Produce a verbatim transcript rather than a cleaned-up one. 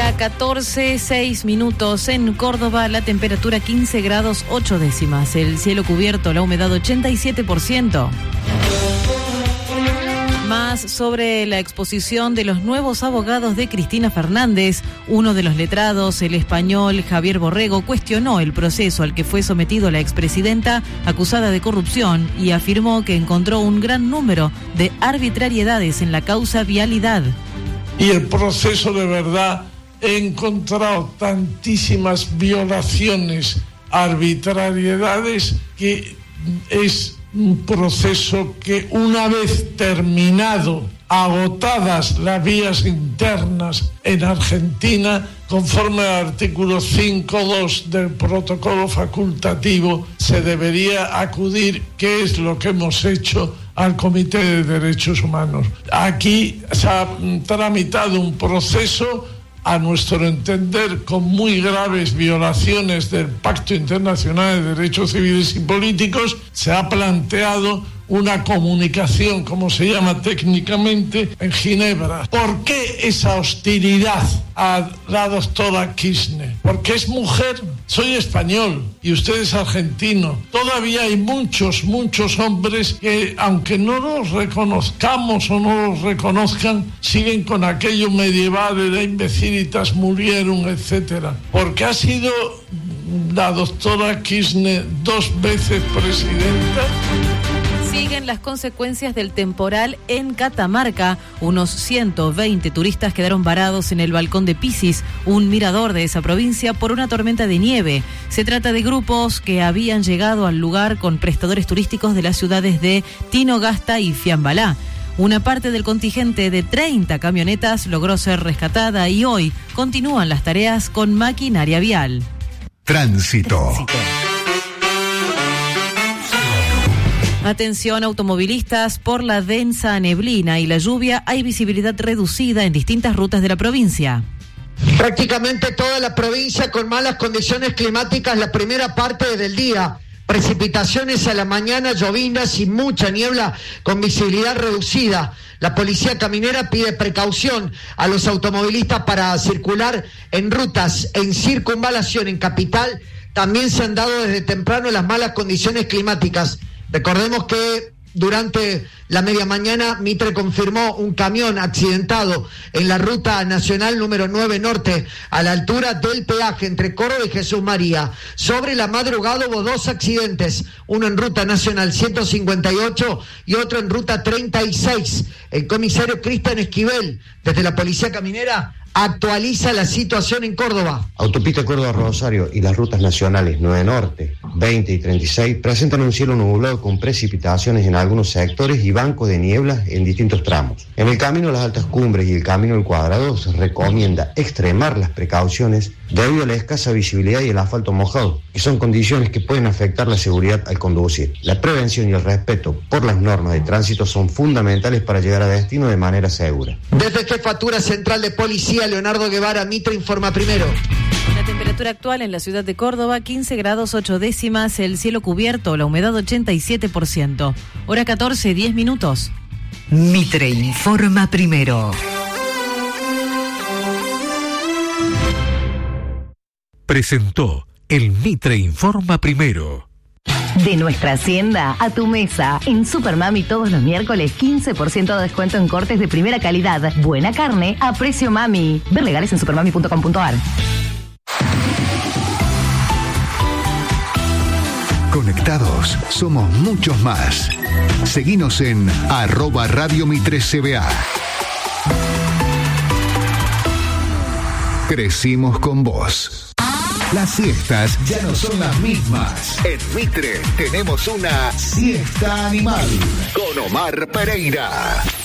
Hora catorce, seis minutos en Córdoba, la temperatura quince grados ocho décimas, el cielo cubierto, la humedad ochenta y siete por ciento. Más sobre la exposición de los nuevos abogados de Cristina Fernández. Uno de los letrados, el español Javier Borrego, cuestionó el proceso al que fue sometido la expresidenta acusada de corrupción y afirmó que encontró un gran número de arbitrariedades en la causa Vialidad. Y el proceso, de verdad, he encontrado tantísimas violaciones, arbitrariedades, que es un proceso que, una vez terminado, agotadas las vías internas en Argentina, conforme al artículo cinco punto dos del protocolo facultativo, se debería acudir, que es lo que hemos hecho, al Comité de Derechos Humanos. Aquí se ha tramitado un proceso, a nuestro entender, con muy graves violaciones del Pacto Internacional de Derechos Civiles y Políticos. Se ha planteado una comunicación, como se llama técnicamente, en Ginebra. ¿Por qué esa hostilidad a la doctora Kirchner? Porque es mujer. Soy español y usted es argentino. Todavía hay muchos, muchos hombres que, aunque no los reconozcamos o no los reconozcan, siguen con aquello medieval de la imbecilitas murieron, etcétera. Porque ha sido la doctora Kirchner dos veces presidenta. Siguen las consecuencias del temporal en Catamarca. Unos ciento veinte turistas quedaron varados en el balcón de Pisis, un mirador de esa provincia, por una tormenta de nieve. Se trata de grupos que habían llegado al lugar con prestadores turísticos de las ciudades de Tinogasta y Fiambalá. Una parte del contingente de treinta camionetas logró ser rescatada y hoy continúan las tareas con maquinaria vial. Tránsito. Tránsito. Atención automovilistas, por la densa neblina y la lluvia hay visibilidad reducida en distintas rutas de la provincia. Prácticamente toda la provincia con malas condiciones climáticas la primera parte del día. Precipitaciones a la mañana, llovinas y mucha niebla con visibilidad reducida. La policía caminera pide precaución a los automovilistas para circular en rutas en circunvalación en capital. También se han dado desde temprano las malas condiciones climáticas. Recordemos que durante la media mañana Mitre confirmó un camión accidentado en la ruta nacional número nueve norte, a la altura del peaje entre Córdoba y Jesús María. Sobre la madrugada hubo dos accidentes, uno en ruta nacional ciento cincuenta y ocho y otro en ruta treinta y seis. El comisario Cristian Esquivel, desde la Policía Caminera, actualiza la situación en Córdoba. Autopista Córdoba-Rosario y las rutas nacionales nueve norte, veinte y treinta y seis presentan un cielo nublado con precipitaciones en algunos sectores y bancos de niebla en distintos tramos. En el camino a las altas cumbres y el camino al cuadrado se recomienda extremar las precauciones debido a la escasa visibilidad y el asfalto mojado, que son condiciones que pueden afectar la seguridad al conducir. La prevención y el respeto por las normas de tránsito son fundamentales para llegar a destino de manera segura. Desde Jefatura Central de Policía, Leonardo Guevara, Mitre informa primero. La temperatura actual en la ciudad de Córdoba, quince grados ocho décimas, el cielo cubierto, la humedad ochenta y siete por ciento. Hora catorce, diez minutos. Mitre informa primero. Presentó el Mitre informa primero. De nuestra hacienda a tu mesa. En Supermami todos los miércoles quince por ciento de descuento en cortes de primera calidad. Buena carne a precio mami. Ver legales en supermami punto com punto a r. Conectados somos muchos más. Seguinos en arroba Radio Mitre C B A. Crecimos con vos. Las siestas ya no son las mismas. En Mitre tenemos una siesta animal con Omar Pereira.